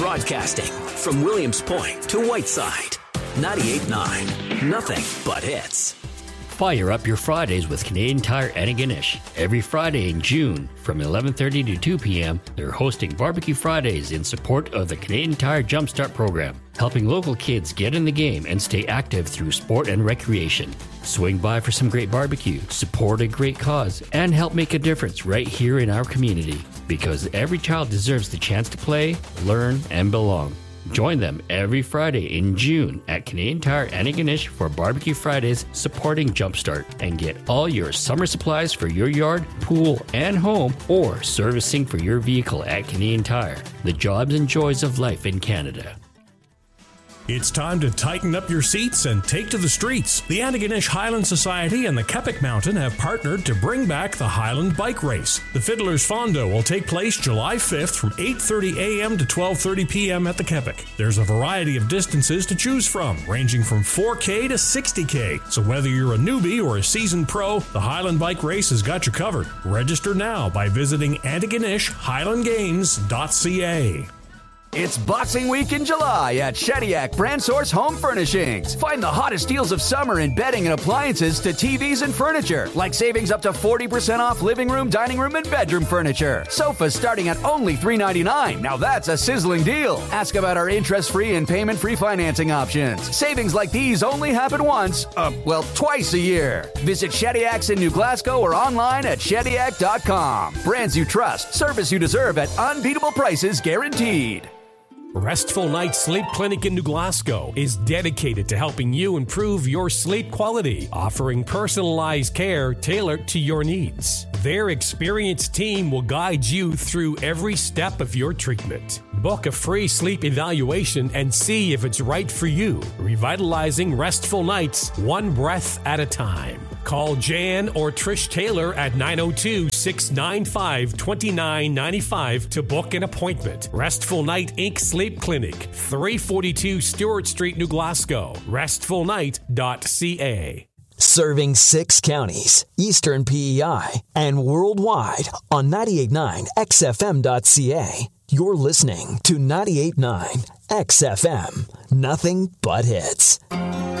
Broadcasting from Williams Point to Whiteside. 98.9. Nothing but hits. Fire up your Fridays with Canadian Tire Antigonish. Every Friday in June from 11:30 to 2 p.m., they're hosting Barbecue Fridays in support of the Canadian Tire Jumpstart program, helping local kids get in the game and stay active through sport and recreation. Swing by for some great barbecue, support a great cause, and help make a difference right here in our community. Because every child deserves the chance to play, learn, and belong. Join them every Friday in June at Canadian Tire Antigonish for Barbecue Fridays supporting Jumpstart, and get all your summer supplies for your yard, pool, and home, or servicing for your vehicle at Canadian Tire. The jobs and joys of life in Canada. It's time to tighten up your seats and take to the streets. The Antigonish Highland Society and the Kepik Mountain have partnered to bring back the Highland Bike Race. The Fiddler's Fondo will take place July 5th from 8:30 a.m. to 12:30 p.m. at the Kepik. There's a variety of distances to choose from, ranging from 4K to 60K. So whether you're a newbie or a seasoned pro, the Highland Bike Race has got you covered. Register now by visiting AntigonishHighlandGames.ca. It's Boxing Week in July at Shediac Brand Source Home Furnishings. Find the hottest deals of summer in bedding and appliances to TVs and furniture, like savings up to 40% off living room, dining room, and bedroom furniture. Sofas starting at only $399. Now that's a sizzling deal. Ask about our interest-free and payment-free financing options. Savings like these only happen once, twice a year. Visit Shediac's in New Glasgow or online at Shediac.com. Brands you trust, service you deserve at unbeatable prices guaranteed. Restful Night Sleep Clinic in New Glasgow is dedicated to helping you improve your sleep quality, offering personalized care tailored to your needs. Their experienced team will guide you through every step of your treatment. Book a free sleep evaluation and see if it's right for you. Revitalizing restful nights, one breath at a time. Call Jan or Trish Taylor at 902-695-2995 to book an appointment. Restful Night Inc. Sleep Clinic, 342 Stewart Street, New Glasgow. Restfulnight.ca. Serving 6 counties, Eastern PEI, and worldwide on 98.9 XFM.ca. You're listening to 98.9 XFM. Nothing but hits.